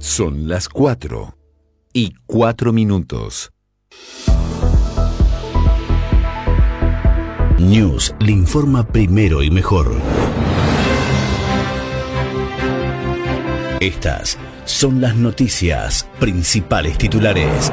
Son las 4:04. News le informa primero y mejor. Estas son las noticias principales titulares.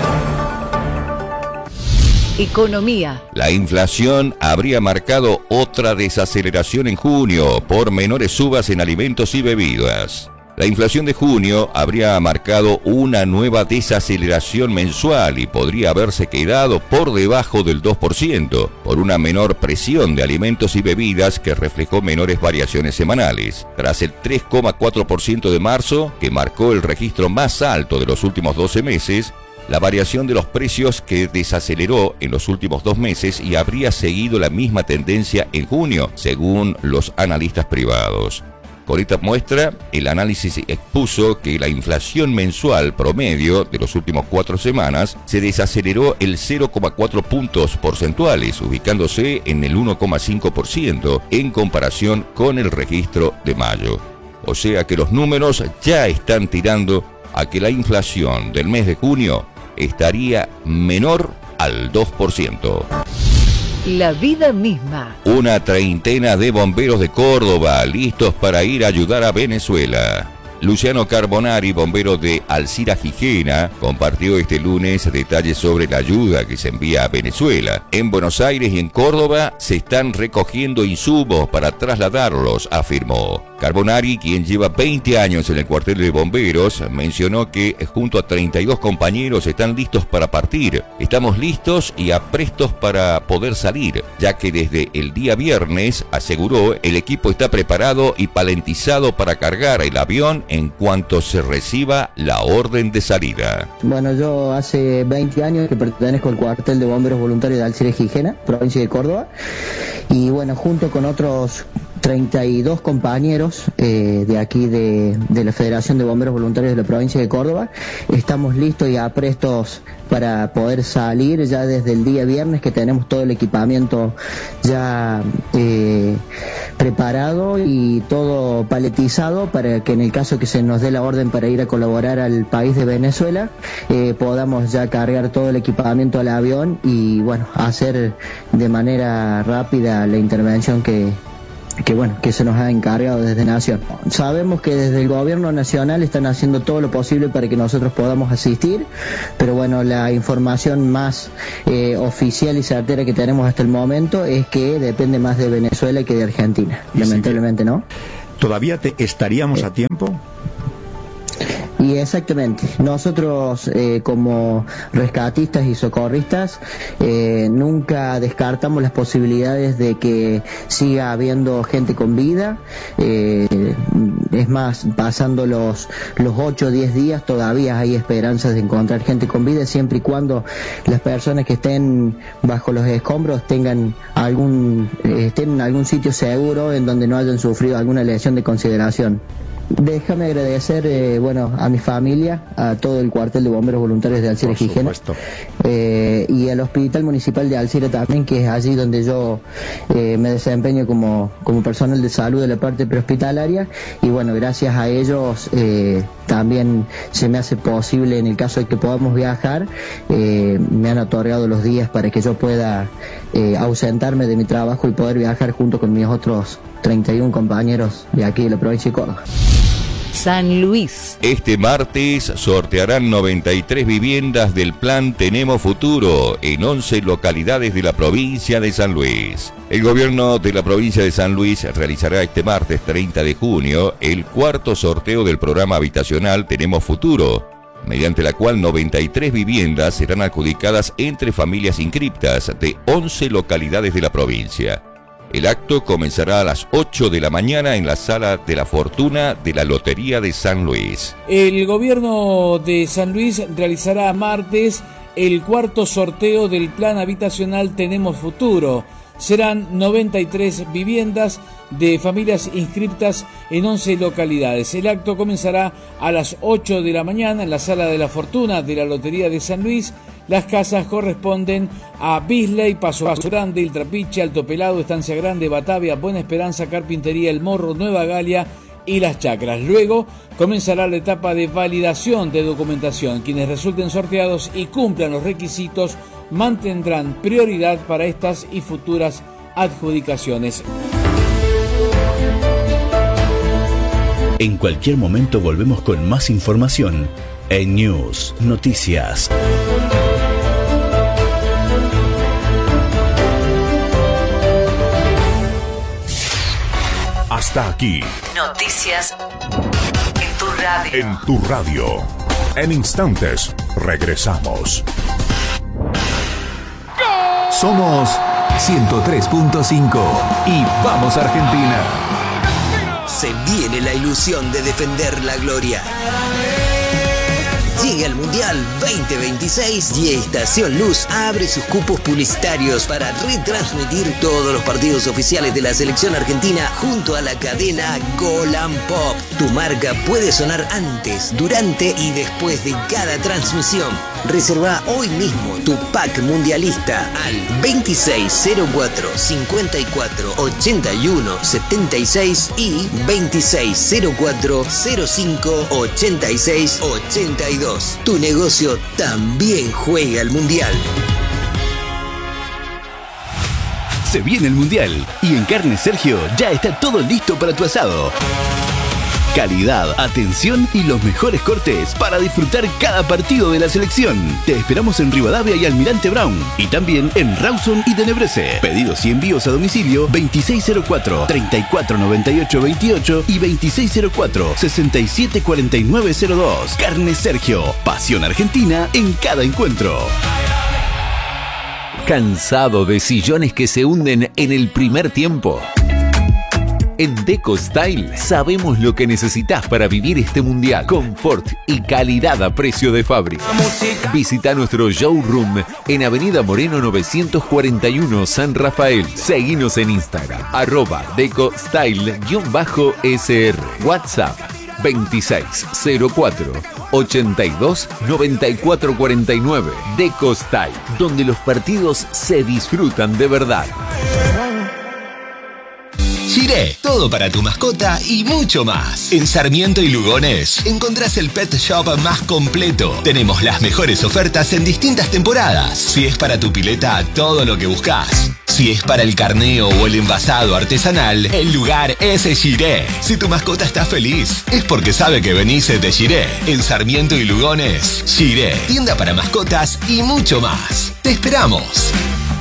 Economía. La inflación habría marcado otra desaceleración en junio por menores subas en alimentos y bebidas. La inflación de junio habría marcado una nueva desaceleración mensual y podría haberse quedado por debajo del 2% por una menor presión de alimentos y bebidas que reflejó menores variaciones semanales. Tras el 3,4% de marzo, que marcó el registro más alto de los últimos 12 meses, la variación de los precios que desaceleró en los últimos 2 meses y habría seguido la misma tendencia en junio, según los analistas privados. Con esta muestra, el análisis expuso que la inflación mensual promedio de los últimos 4 semanas se desaceleró el 0,4 puntos porcentuales, ubicándose en el 1,5% en comparación con el registro de mayo. O sea que los números ya están tirando a que la inflación del mes de junio estaría menor al 2%. La vida misma. Una treintena de bomberos de Córdoba listos para ir a ayudar a Venezuela. Luciano Carbonari, bombero de Alcira Gijena, compartió este lunes detalles sobre la ayuda que se envía a Venezuela. En Buenos Aires y en Córdoba se están recogiendo insumos para trasladarlos, afirmó. Carbonari, quien lleva 20 años en el cuartel de bomberos, mencionó que junto a 32 compañeros están listos para partir. Estamos listos y aprestos para poder salir, ya que desde el día viernes, aseguró, el equipo está preparado y palentizado para cargar el avión en cuanto se reciba la orden de salida. Bueno, yo hace 20 años que pertenezco al cuartel de bomberos voluntarios de Alcira Gijena, provincia de Córdoba, y bueno, junto con otros 32 compañeros de aquí de la Federación de Bomberos Voluntarios de la provincia de Córdoba, estamos listos y aprestos para poder salir ya desde el día viernes, que tenemos todo el equipamiento ya preparado y todo paletizado para que en el caso que se nos dé la orden para ir a colaborar al país de Venezuela, podamos ya cargar todo el equipamiento al avión y bueno, hacer de manera rápida la intervención que se nos ha encargado desde Nación. Sabemos que desde el gobierno nacional están haciendo todo lo posible para que nosotros podamos asistir, pero bueno, la información más oficial y certera que tenemos hasta el momento es que depende más de Venezuela que de Argentina, lamentablemente, ¿no? ¿Todavía estaríamos a tiempo? Y exactamente, nosotros como rescatistas y socorristas nunca descartamos las posibilidades de que siga habiendo gente con vida, es más, pasando los 8 o 10 días todavía hay esperanzas de encontrar gente con vida, siempre y cuando las personas que estén bajo los escombros estén en algún sitio seguro en donde no hayan sufrido alguna lesión de consideración. Déjame agradecer a mi familia, a todo el cuartel de bomberos voluntarios de Alcira Gijena y al Hospital Municipal de Alcira también, que es allí donde yo me desempeño como personal de salud de la parte prehospitalaria, y bueno, gracias a ellos también se me hace posible, en el caso de que podamos viajar, me han otorgado los días para que yo pueda ausentarme de mi trabajo y poder viajar junto con mis otros 31 compañeros de aquí de la provincia de Córdoba. San Luis. Este martes sortearán 93 viviendas del plan Tenemos Futuro en 11 localidades de la provincia de San Luis. El gobierno de la provincia de San Luis realizará este martes 30 de junio el cuarto sorteo del programa habitacional Tenemos Futuro, mediante la cual 93 viviendas serán adjudicadas entre familias inscriptas de 11 localidades de la provincia. El acto comenzará a las 8 de la mañana en la Sala de la Fortuna de la Lotería de San Luis. El gobierno de San Luis realizará martes el cuarto sorteo del plan habitacional Tenemos Futuro. Serán 93 viviendas de familias inscriptas en 11 localidades. El acto comenzará a las 8 de la mañana en la Sala de la Fortuna de la Lotería de San Luis. Las casas corresponden a Bisley, Paso Grande, El Trapiche, Alto Pelado, Estancia Grande, Batavia, Buena Esperanza, Carpintería, El Morro, Nueva Galia y Las Chacras. Luego comenzará la etapa de validación de documentación. Quienes resulten sorteados y cumplan los requisitos mantendrán prioridad para estas y futuras adjudicaciones. En cualquier momento volvemos con más información en News Noticias. Hasta aquí. Noticias en tu radio. En tu radio. En instantes regresamos. Somos 103.5 y vamos Argentina. Se viene la ilusión de defender la gloria. Llega el Mundial 2026 y Estación Luz abre sus cupos publicitarios para retransmitir todos los partidos oficiales de la selección argentina junto a la cadena Golan Pop. Tu marca puede sonar antes, durante y después de cada transmisión. Reserva hoy mismo tu pack mundialista al 2604 54 81 76 y 2604 05 86 82. Tu negocio también juega al Mundial. Se viene el Mundial y en Carne Sergio ya está todo listo para tu asado. Calidad, atención y los mejores cortes para disfrutar cada partido de la selección. Te esperamos en Rivadavia y Almirante Brown y también en Rawson y Tenebrese. Pedidos y envíos a domicilio 2604 3498 28 y 2604 674902. Carne Sergio, pasión argentina en cada encuentro. ¿Cansado de sillones que se hunden en el primer tiempo? En Deco Style sabemos lo que necesitas para vivir este mundial. Confort y calidad a precio de fábrica. Visita nuestro showroom en Avenida Moreno 941 San Rafael. Seguinos en Instagram @DecoStyle_SR. WhatsApp 2604 82 94 49. Deco Style, donde los partidos se disfrutan de verdad. Giré, todo para tu mascota y mucho más. En Sarmiento y Lugones encontrás el pet shop más completo. Tenemos las mejores ofertas en distintas temporadas. Si es para tu pileta, todo lo que buscas. Si es para el carneo o el envasado artesanal, el lugar es Giré. Si tu mascota está feliz, es porque sabe que venís de Giré. En Sarmiento y Lugones, Giré, tienda para mascotas y mucho más. ¡Te esperamos!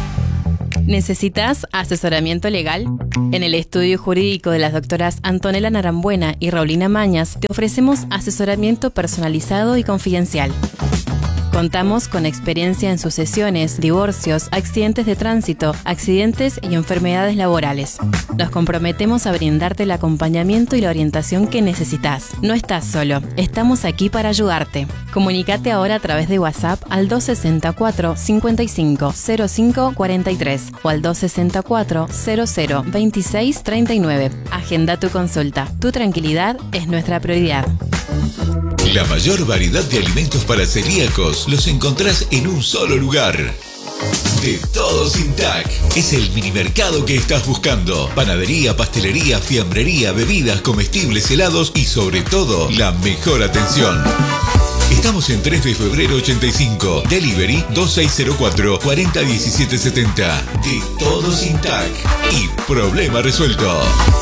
¿Necesitas asesoramiento legal? En el estudio jurídico de las doctoras Antonella Narambuena y Raulina Mañas te ofrecemos asesoramiento personalizado y confidencial. Contamos con experiencia en sucesiones, divorcios, accidentes de tránsito, accidentes y enfermedades laborales. Nos comprometemos a brindarte el acompañamiento y la orientación que necesitas. No estás solo, estamos aquí para ayudarte. Comunícate ahora a través de WhatsApp al 264 55 05 43 o al 264 00 26 39. Agenda tu consulta. Tu tranquilidad es nuestra prioridad. La mayor variedad de alimentos para celíacos los encontrás en un solo lugar. De Todo Sin TAC. Es el mini mercado que estás buscando. Panadería, pastelería, fiambrería, bebidas, comestibles, helados y sobre todo, la mejor atención. Estamos en 3 de febrero 85. Delivery 2604 401770. De Todo Sin TAC. Y problema resuelto.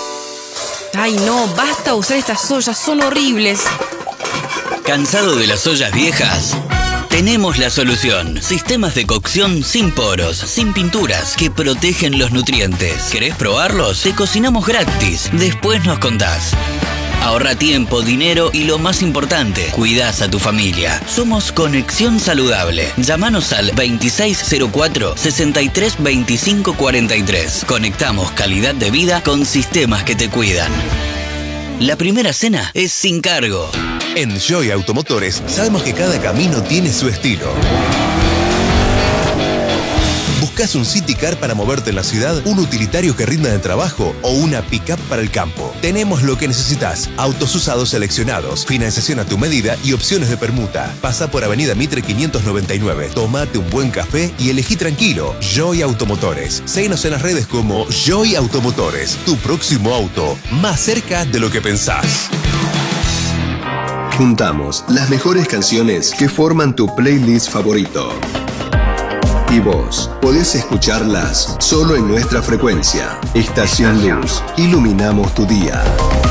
Ay no, basta usar estas ollas, son horribles. ¿Cansado de las ollas viejas? Tenemos la solución. Sistemas de cocción sin poros, sin pinturas, que protegen los nutrientes. ¿Querés probarlos? Te cocinamos gratis. Después nos contás. Ahorra tiempo, dinero y lo más importante, cuidás a tu familia. Somos Conexión Saludable. Llámanos al 2604 63 25 43. Conectamos calidad de vida con sistemas que te cuidan. La primera cena es sin cargo. En Joy Automotores sabemos que cada camino tiene su estilo. ¿Buscas un city car para moverte en la ciudad, un utilitario que rinda en el trabajo o una pick-up para el campo? Tenemos lo que necesitas. Autos usados seleccionados, financiación a tu medida y opciones de permuta. Pasa por Avenida Mitre 599. Tómate un buen café y elegí tranquilo. Joy Automotores. Síguenos en las redes como Joy Automotores. Tu próximo auto, más cerca de lo que pensás. Juntamos las mejores canciones que forman tu playlist favorito. Y vos podés escucharlas solo en nuestra frecuencia. Estación Luz. Iluminamos tu día.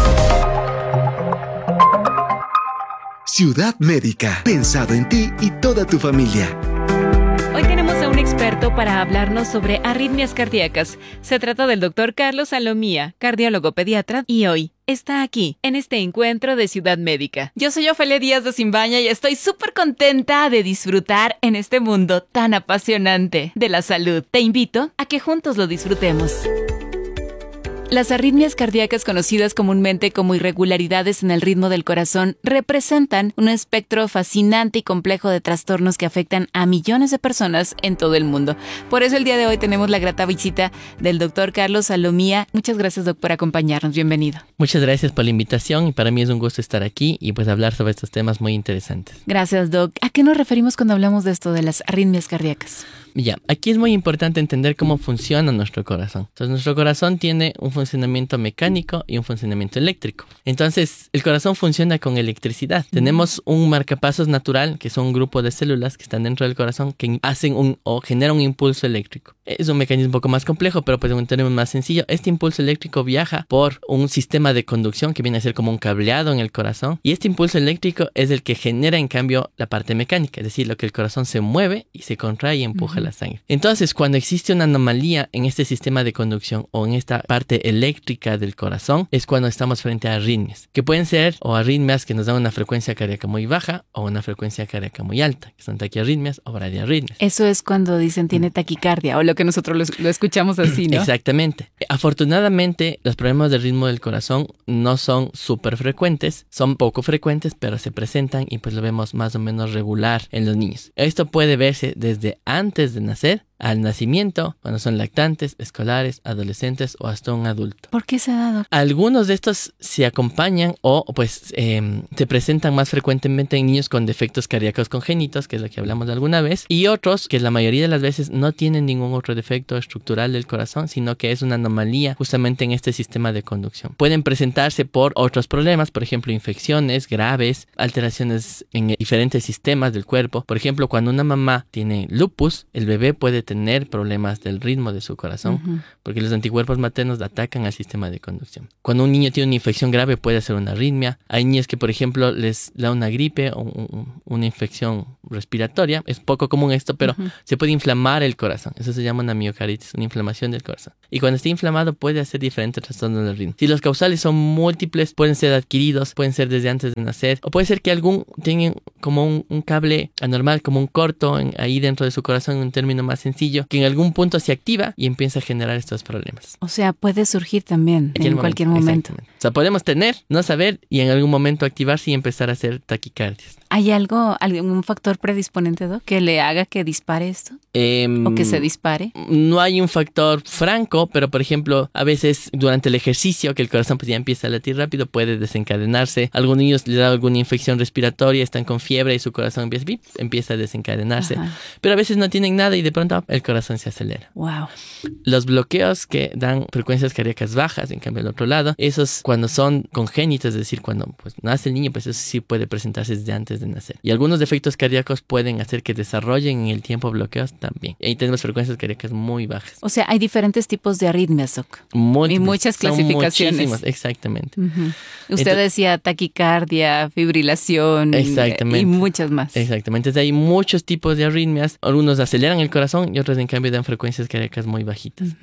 Ciudad Médica. Pensado en ti y toda tu familia. Hoy tenemos a un experto para hablarnos sobre arritmias cardíacas. Se trata del doctor Carlos Salomía, cardiólogo pediatra, y hoy está aquí, en este encuentro de Ciudad Médica. Yo soy Ofelia Díaz de Simbaña y estoy súper contenta de disfrutar en este mundo tan apasionante de la salud. Te invito a que juntos lo disfrutemos. Las arritmias cardíacas, conocidas comúnmente como irregularidades en el ritmo del corazón, representan un espectro fascinante y complejo de trastornos que afectan a millones de personas en todo el mundo. Por eso el día de hoy tenemos la grata visita del doctor Carlos Salomía. Muchas gracias, doc, por acompañarnos. Bienvenido. Muchas gracias por la invitación y para mí es un gusto estar aquí y pues hablar sobre estos temas muy interesantes. Gracias, doc. ¿A qué nos referimos cuando hablamos de esto de las arritmias cardíacas? Ya, aquí es muy importante entender cómo funciona nuestro corazón. Entonces, nuestro corazón tiene un funcionamiento mecánico y un funcionamiento eléctrico. Entonces, el corazón funciona con electricidad. Tenemos un marcapasos natural, que son un grupo de células que están dentro del corazón que hacen o generan un impulso eléctrico. Es un mecanismo un poco más complejo, pero pues en un término más sencillo, este impulso eléctrico viaja por un sistema de conducción que viene a ser como un cableado en el corazón, y este impulso eléctrico es el que genera en cambio la parte mecánica, es decir, lo que el corazón se mueve y se contrae y empuja la sangre. Entonces, cuando existe una anomalía en este sistema de conducción o en esta parte eléctrica del corazón, es cuando estamos frente a arritmias, que pueden ser o arritmias que nos dan una frecuencia cardíaca muy baja o una frecuencia cardíaca muy alta, que son taquiarritmias o bradiarritmias. Eso es cuando dicen tiene taquicardia o lo que nosotros lo escuchamos así, ¿no? Exactamente. Afortunadamente, los problemas del ritmo del corazón no son súper frecuentes, son poco frecuentes, pero se presentan y pues lo vemos más o menos regular en los niños. Esto puede verse desde antes de nacer al nacimiento, cuando son lactantes, escolares, adolescentes o hasta un adulto. ¿Por qué se ha dado? Algunos de estos se acompañan o pues se presentan más frecuentemente en niños con defectos cardíacos congénitos, que es lo que hablamos de alguna vez, y otros que la mayoría de las veces no tienen ningún otro defecto estructural del corazón, sino que es una anomalía justamente en este sistema de conducción. Pueden presentarse por otros problemas, por ejemplo, infecciones graves, alteraciones en diferentes sistemas del cuerpo. Por ejemplo, cuando una mamá tiene lupus, el bebé puede tener problemas del ritmo de su corazón, porque los anticuerpos maternos atacan al sistema de conducción. Cuando un niño tiene una infección grave puede hacer una arritmia. Hay niños que, por ejemplo, les da una gripe o una infección respiratoria. Es poco común esto, pero se puede inflamar el corazón. Eso se llama una miocarditis, una inflamación del corazón. Y cuando está inflamado puede hacer diferentes trastornos del ritmo. Si los causales son múltiples, pueden ser adquiridos, pueden ser desde antes de nacer, o puede ser que algún tenga como un cable anormal, como un corto ahí dentro de su corazón, en un término más sencillo, que en algún punto se activa y empieza a generar estos problemas. O sea, puede surgir también en cualquier momento. O sea, podemos tener, no saber y en algún momento activarse y empezar a hacer taquicardias. ¿Hay algún factor predisponente, Doc, que le haga que dispare esto? ¿O que se dispare? No hay un factor franco, pero por ejemplo, a veces durante el ejercicio, que el corazón pues ya empieza a latir rápido, puede desencadenarse. A algunos niños les da alguna infección respiratoria, están con fiebre y su corazón empieza a desencadenarse. Pero a veces no tienen nada y de pronto el corazón se acelera. Wow. Los bloqueos que dan frecuencias cardíacas bajas, en cambio al otro lado, esos cuando son congénitos, es decir, cuando pues nace el niño, pues eso sí puede presentarse desde antes de nacer. Y algunos defectos cardíacos pueden hacer que desarrollen en el tiempo bloqueos también. Y ahí tenemos frecuencias cardíacas muy bajas. O sea, hay diferentes tipos de arritmias, Doc. Múltiples. Y muchas clasificaciones. Muchísimas, exactamente. Usted decía taquicardia, fibrilación. Exactamente. Y muchas más. Exactamente. Entonces hay muchos tipos de arritmias. Algunos aceleran el corazón y otros en cambio dan frecuencias cardíacas muy bajitas.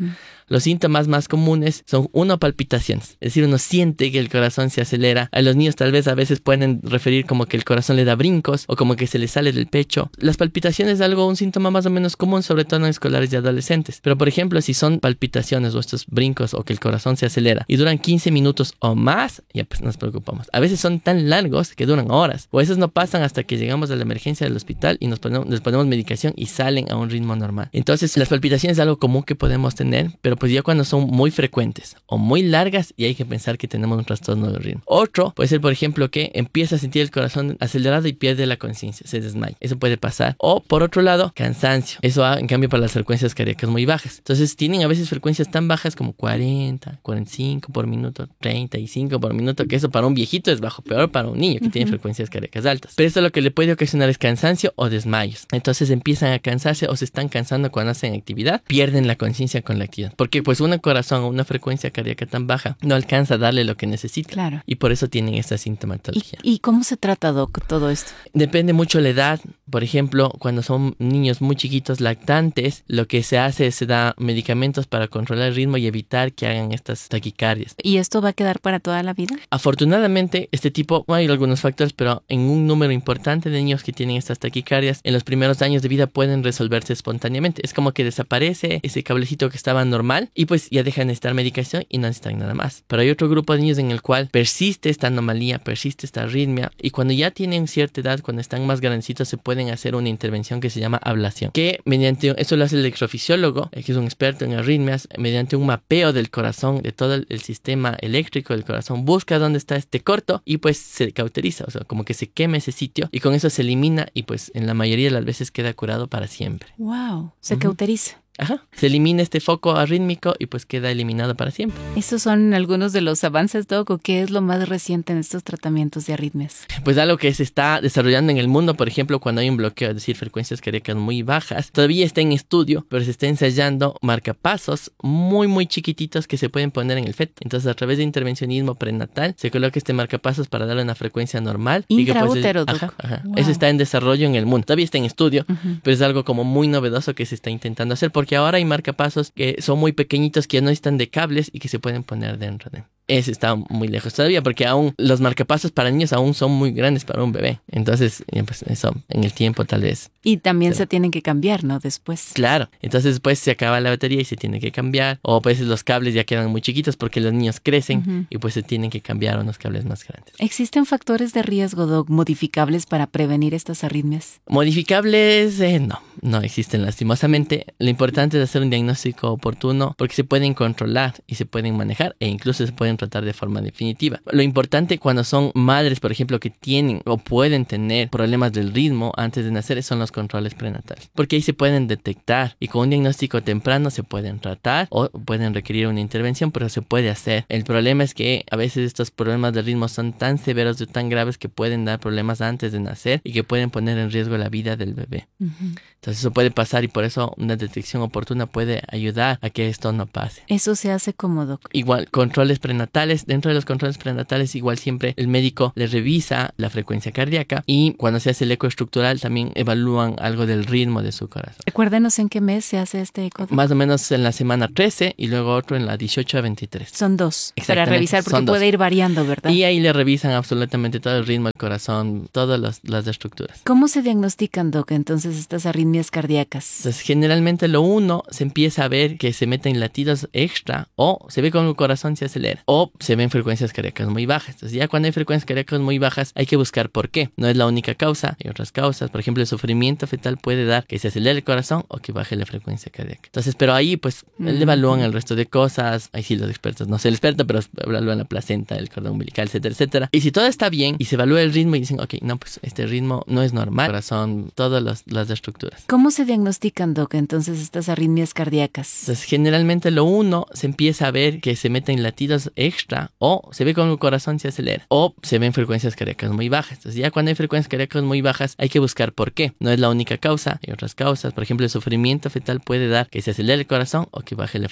Los síntomas más comunes son, uno, palpitaciones. Es decir, uno siente que el corazón se acelera. A los niños tal vez a veces pueden referir como que el corazón le da brincos o como que se le sale del pecho. Las palpitaciones es un síntoma más o menos común, sobre todo en escolares y adolescentes. Pero por ejemplo, si son palpitaciones o estos brincos o que el corazón se acelera y duran 15 minutos o más, ya pues nos preocupamos. A veces son tan largos que duran horas, o a veces no pasan hasta que llegamos a la emergencia del hospital y les ponemos medicación y salen a un ritmo normal. Entonces las palpitaciones es algo común que podemos tener, pero pues ya cuando son muy frecuentes o muy largas, y hay que pensar que tenemos un trastorno del ritmo. Otro puede ser, por ejemplo, que empieza a sentir el corazón acelerado y pierde la conciencia, se desmaya. Eso puede pasar. O por otro lado, cansancio. Eso en cambio para las frecuencias cardíacas muy bajas. Entonces tienen a veces frecuencias tan bajas como 40, 45 por minuto, 35 por minuto, que eso para un viejito es bajo, peor para un niño que tiene frecuencias cardíacas altas. Pero esto lo que le puede ocasionar es cansancio o desmayos. Entonces empiezan a cansarse o se están cansando cuando hacen actividad, pierden la conciencia con la actividad. Porque pues un corazón o una frecuencia cardíaca tan baja no alcanza a darle lo que necesita. Claro. Y por eso tienen esta sintomatología. ¿Y cómo se trata, Doc, todo esto? Depende mucho la edad. Por ejemplo, cuando son niños muy chiquitos lactantes, lo que se hace es se da medicamentos para controlar el ritmo y evitar que hagan estas taquicardias. ¿Y esto va a quedar para toda la vida? Afortunadamente, este tipo, hay algunos factores, pero en un número importante de niños que tienen estas taquicardias, en los primeros años de vida pueden resolverse espontáneamente. Es como que desaparece ese cablecito que estaba normal y pues ya dejan de necesitar medicación y no necesitan nada más. Pero hay otro grupo de niños en el cual persiste esta anomalía, persiste esta arritmia, y cuando ya tienen cierta edad, cuando están más grandecitos, se pueden hacer una intervención que se llama ablación, que mediante, eso lo hace el electrofisiólogo, que es un experto en arritmias, mediante un mapeo del corazón, de todo el sistema eléctrico del corazón, busca dónde está este corto y pues se cauteriza, o sea, como que se quema ese sitio y con eso se elimina y pues en la mayoría de las veces queda curado para siempre. Wow, se cauteriza. Ajá, se elimina este foco arrítmico y pues queda eliminado para siempre. ¿Esos son algunos de los avances, Doc, o qué es lo más reciente en estos tratamientos de arritmias? Pues algo que se está desarrollando en el mundo, por ejemplo, cuando hay un bloqueo, es decir, frecuencias cardíacas muy bajas, todavía está en estudio, pero se está ensayando marcapasos muy chiquititos que se pueden poner en el feto. Entonces, a través de intervencionismo prenatal, se coloca este marcapasos para darle una frecuencia normal. Intraútero, Doc. Ajá. Wow. Eso está en desarrollo en el mundo. Todavía está en estudio, pero es algo como muy novedoso que se está intentando hacer, porque ahora hay marcapasos que son muy pequeñitos, que no están de cables y que se pueden poner dentro de... Ese está muy lejos todavía, porque aún los marcapasos para niños aún son muy grandes para un bebé. Entonces, pues eso en el tiempo tal vez. Y también se tienen que cambiar, ¿no? Después. Claro. Entonces después se acaba la batería y se tiene que cambiar. O pues los cables ya quedan muy chiquitos porque los niños crecen y pues se tienen que cambiar a unos cables más grandes. ¿Existen factores de riesgo, Doc, modificables para prevenir estas arritmias? Modificables, no existen lastimosamente. Lo importante es hacer un diagnóstico oportuno porque se pueden controlar y se pueden manejar e incluso se pueden tratar de forma definitiva. Lo importante cuando son madres, por ejemplo, que tienen o pueden tener problemas del ritmo antes de nacer son los controles prenatales, porque ahí se pueden detectar y con un diagnóstico temprano se pueden tratar o pueden requerir una intervención, pero se puede hacer. El problema es que a veces estos problemas del ritmo son tan severos y tan graves que pueden dar problemas antes de nacer y que pueden poner en riesgo la vida del bebé. Entonces eso puede pasar y por eso una detección oportuna puede ayudar a que esto no pase. ¿Eso se hace como, Doc? Igual, controles prenatales. Dentro de los controles prenatales igual siempre el médico le revisa la frecuencia cardíaca y cuando se hace el eco estructural también evalúan algo del ritmo de su corazón. Recuérdenos en qué mes se hace este eco, Doc. Más o menos en la semana 13 y luego otro en la 18 a 23. Son dos para revisar porque puede ir variando, ¿verdad? Y ahí le revisan absolutamente todo el ritmo del corazón, todas las estructuras. ¿Cómo se diagnostican, Doc, entonces estas arritmias cardíacas? Entonces generalmente lo uno se empieza a ver que se meten latidos extra o se ve como el corazón se acelera o se ven frecuencias cardíacas muy bajas. Entonces ya cuando hay frecuencias cardíacas muy bajas hay que buscar por qué. No es la única causa, hay otras causas. Por ejemplo, el sufrimiento fetal puede dar que se acelere el corazón o que baje la frecuencia cardíaca. Entonces, pero ahí pues evalúan el resto de cosas. Ahí sí los expertos, no sé el experto, pero evalúan la placenta, el cordón umbilical, etcétera. Y si todo está bien y se evalúa el ritmo y dicen, ok, no, pues este ritmo no es normal, corazón, todas las estructuras. ¿Cómo se diagnostican, Doc, entonces estas arritmias cardíacas? Entonces generalmente lo uno se empieza a ver que se meten latidos extra o se ve como el corazón se acelera o se ven frecuencias cardíacas muy bajas. Entonces ya cuando hay frecuencias cardíacas muy bajas hay que buscar por qué. No es la única causa, hay otras causas. Por ejemplo, el sufrimiento fetal puede dar que se acelere el corazón o que baje la frecuencia.